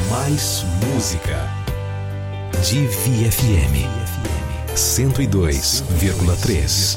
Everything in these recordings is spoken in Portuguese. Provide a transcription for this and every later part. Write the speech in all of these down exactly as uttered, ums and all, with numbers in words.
Mais música. Divi F M cento e dois vírgula três.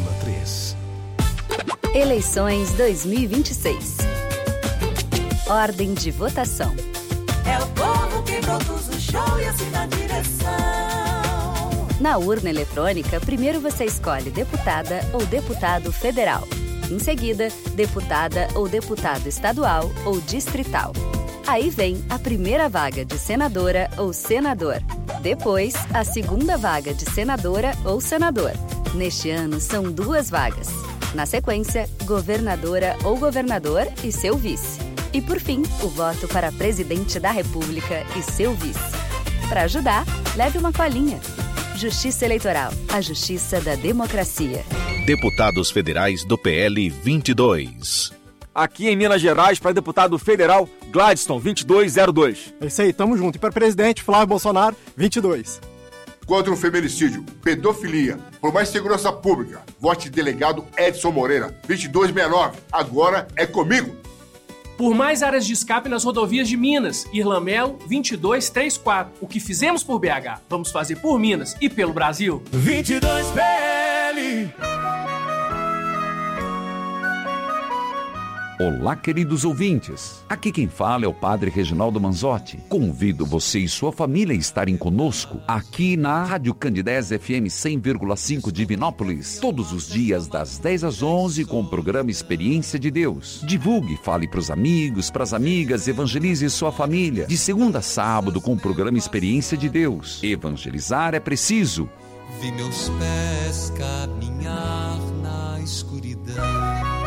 Eleições dois mil e vinte e seis. Ordem de votação. É o povo que produz o show e assina a direção. Na urna eletrônica, primeiro você escolhe deputada ou deputado federal. Em seguida, deputada ou deputado estadual ou distrital. Aí vem a primeira vaga de senadora ou senador. Depois, a segunda vaga de senadora ou senador. Neste ano, são duas vagas. Na sequência, governadora ou governador e seu vice. E por fim, o voto para presidente da República e seu vice. Para ajudar, leve uma colinha. Justiça Eleitoral, a justiça da democracia. Deputados federais do P L vinte e dois. Aqui em Minas Gerais, para deputado federal, Gladstone, vinte e dois zero dois. É isso aí, tamo junto. E para presidente, Flávio Bolsonaro, vinte e dois. Contra o feminicídio, pedofilia, por mais segurança pública, vote delegado Edson Moreira, vinte e dois sessenta e nove. Agora é comigo. Por mais áreas de escape nas rodovias de Minas, Irlamelo, vinte e dois trinta e quatro. O que fizemos por B H, vamos fazer por Minas e pelo Brasil. vinte e dois P L. Olá, queridos ouvintes. Aqui quem fala é o Padre Reginaldo Manzotti. Convido você e sua família a estarem conosco aqui na Rádio Candidez F M cem vírgula cinco Divinópolis, todos os dias das dez às onze com o programa Experiência de Deus. Divulgue, fale para os amigos, para as amigas, evangelize sua família. De segunda a sábado com o programa Experiência de Deus. Evangelizar é preciso. Vi meus pés caminhar na escuridão.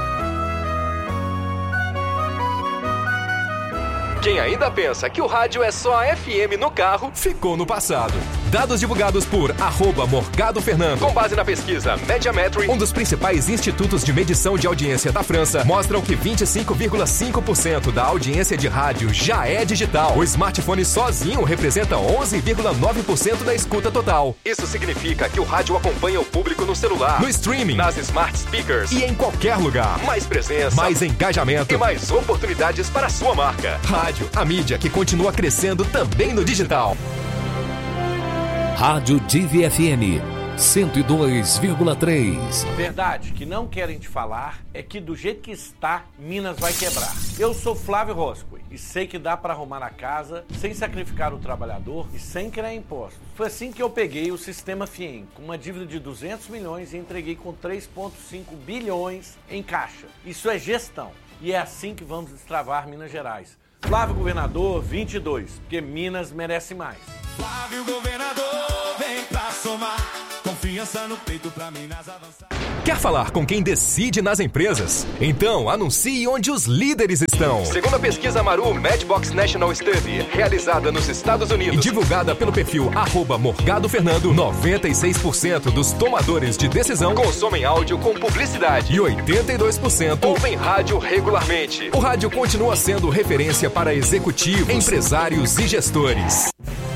Quem ainda pensa que o rádio é só a F M no carro, ficou no passado. Dados divulgados por arroba Morgado Fernando, com base na pesquisa Mediametry, um dos principais institutos de medição de audiência da França, mostram que vinte e cinco vírgula cinco por cento da audiência de rádio já é digital. O smartphone sozinho representa onze vírgula nove por cento da escuta total. Isso significa que o rádio acompanha o público no celular, no streaming, nas smart speakers e em qualquer lugar. Mais presença, mais engajamento e mais oportunidades para a sua marca. Rádio, a mídia que continua crescendo também no digital. Rádio Divi F M cento e dois vírgula três. Verdade que não querem te falar é que do jeito que está, Minas vai quebrar. Eu sou Flávio Roscoe e sei que dá para arrumar a casa sem sacrificar o trabalhador e sem criar impostos. Foi assim que eu peguei o sistema FIEM com uma dívida de duzentos milhões e entreguei com três vírgula cinco bilhões em caixa. Isso é gestão e é assim que vamos destravar Minas Gerais. Flávio Governador vinte e dois, porque Minas merece mais. Flávio Governador, vem pra somar. Confiança no peito pra Minas avançar. Quer falar com quem decide nas empresas? Então anuncie onde os líderes estão. Segundo a pesquisa Maru Madbox National Study, realizada nos Estados Unidos e divulgada pelo perfil arroba Morgado Fernando, noventa e seis por cento dos tomadores de decisão consomem áudio com publicidade e oitenta e dois por cento ouvem rádio regularmente. O rádio continua sendo referência para executivos, empresários e gestores.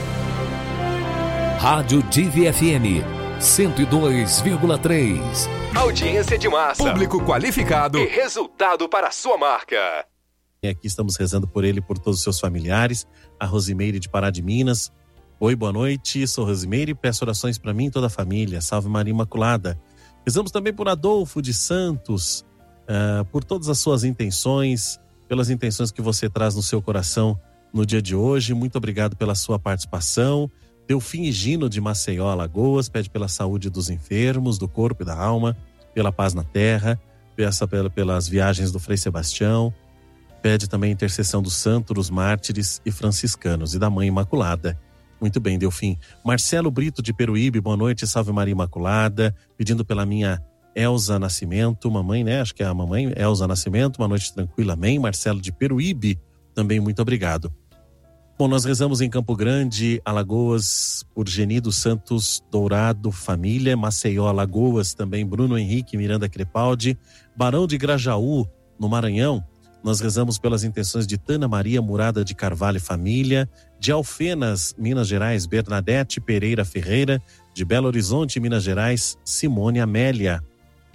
Rádio Divi F M cento e dois vírgula três. Audiência de massa, público qualificado e resultado para a sua marca. E aqui estamos rezando por ele e por todos os seus familiares. A Rosimeire de Pará de Minas. Oi, boa noite, sou Rosimeire, peço orações para mim e toda a família. Salve Maria Imaculada. Rezamos também por Adolfo de Santos, uh, por todas as suas intenções, pelas intenções que você traz no seu coração no dia de hoje. Muito obrigado pela sua participação. Delfim e Gino de Maceió, Alagoas, pede pela saúde dos enfermos, do corpo e da alma, pela paz na terra, peça pelas viagens do Frei Sebastião, pede também a intercessão dos santos, dos mártires e franciscanos e da Mãe Imaculada. Muito bem, Delfim. Marcelo Brito de Peruíbe, boa noite, salve Maria Imaculada, pedindo pela minha Elza Nascimento, mamãe, né? Acho que é a mamãe, Elza Nascimento, uma noite tranquila, amém. Marcelo de Peruíbe, também muito obrigado. Bom, nós rezamos em Campo Grande, Alagoas, por Geni dos Santos Dourado, família, Maceió, Alagoas, também Bruno Henrique Miranda Crepaldi, Barão de Grajaú, no Maranhão. Nós rezamos pelas intenções de Tana Maria Murada de Carvalho, família, de Alfenas, Minas Gerais, Bernadette Pereira Ferreira, de Belo Horizonte, Minas Gerais, Simone Amélia.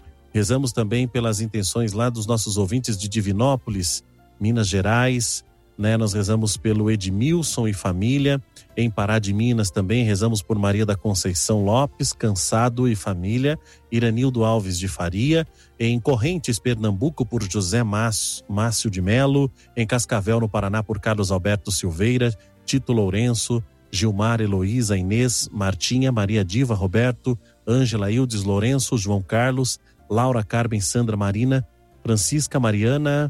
Rezamos também pelas intenções lá dos nossos ouvintes de Divinópolis, Minas Gerais, né? Nós rezamos pelo Edmilson e família. Em Pará de Minas também rezamos por Maria da Conceição Lopes, Cansado e família, Iranildo Alves de Faria. Em Correntes, Pernambuco, por José Márcio de Melo. Em Cascavel, no Paraná, por Carlos Alberto Silveira, Tito Lourenço, Gilmar, Heloísa, Inês, Martinha, Maria Diva, Roberto, Ângela, Ildes, Lourenço, João Carlos, Laura, Carmen, Sandra, Marina, Francisca, Mariana,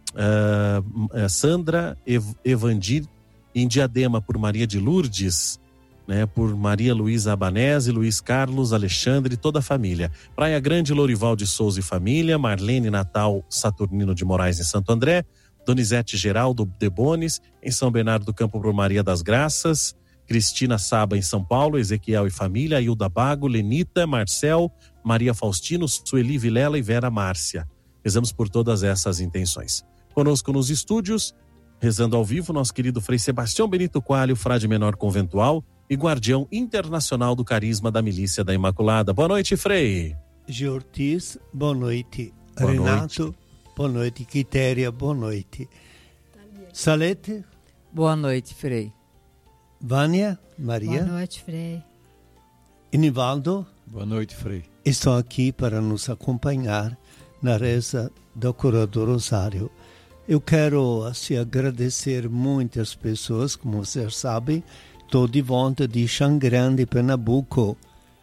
uh, Sandra, Ev- Evandir, em Diadema por Maria de Lourdes, né, por Maria Luísa Abanese, Luiz Carlos, Alexandre e toda a família. Praia Grande, Lorival de Souza e família, Marlene Natal Saturnino de Moraes em Santo André, Donizete Geraldo Debones, em São Bernardo do Campo por Maria das Graças, Cristina Saba em São Paulo, Ezequiel e família, Hilda Bago, Lenita, Marcel, Maria Faustino, Sueli Vilela e Vera Márcia. Rezamos por todas essas intenções. Conosco nos estúdios, rezando ao vivo, nosso querido Frei Sebastião Benito Coelho, frade menor conventual e guardião internacional do carisma da Milícia da Imaculada. Boa noite, Frei. Giortis, boa noite. Boa Renato, noite. Boa noite. Quitéria, boa noite. Salete. Boa noite, Frei. Vânia, Maria. Boa noite, Frei. E Nivaldo. Boa noite, Frei. Estão aqui para nos acompanhar na reza do Coro do Rosário. Eu quero assim, agradecer muitas pessoas, como vocês sabem, estou de volta de Xangrande, Pernambuco.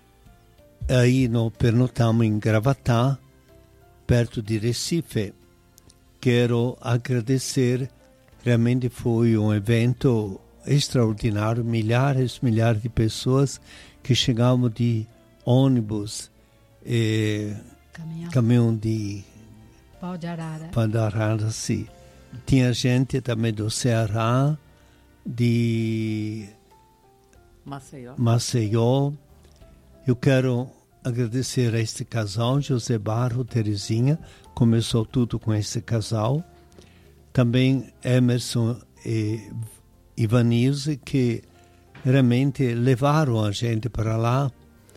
Aí nós pernotamos em Gravatá, perto de Recife. Quero agradecer, realmente foi um evento extraordinário, milhares, milhares de pessoas que chegavam de ônibus, e caminhão, caminhão de Pau de Arara. Pau de Arara, sim. Tinha gente também do Ceará, de Maceió. Maceió. Eu quero agradecer a este casal, José Barro, Terezinha, começou tudo com esse casal. Também Emerson e Ivanilze, que realmente levaram a gente para lá,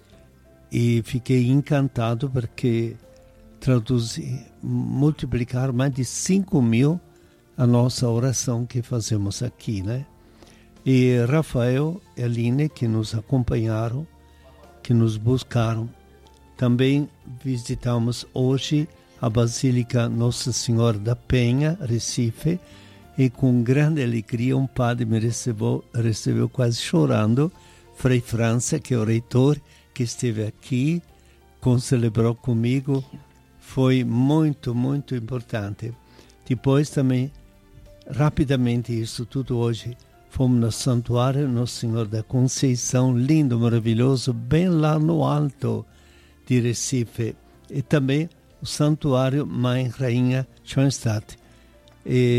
e fiquei encantado porque traduzir, multiplicar mais de cinco mil a nossa oração que fazemos aqui, né? E Rafael e Aline, que nos acompanharam, que nos buscaram. Também visitamos hoje a Basílica Nossa Senhora da Penha, Recife, e com grande alegria um padre me recebeu, recebeu quase chorando, Frei França, que é o reitor, que esteve aqui, concelebrou comigo. Foi muito, muito importante. Depois também, rapidamente isso tudo hoje, fomos no Santuário Nosso Senhor da Conceição, lindo, maravilhoso, bem lá no alto de Recife. E também o Santuário Mãe Rainha Schoenstatt. E